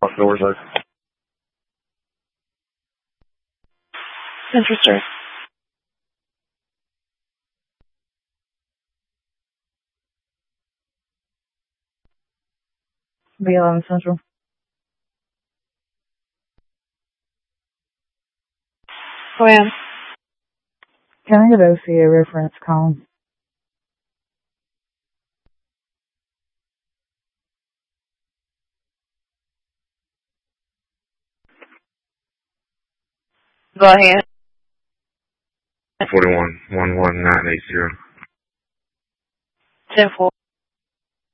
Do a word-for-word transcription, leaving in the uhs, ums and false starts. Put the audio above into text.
Doors are. Interesting. B eleven Central. Go ahead. Can I get O C A reference column? Go ahead. forty-one, one one nine eight zero. ten four.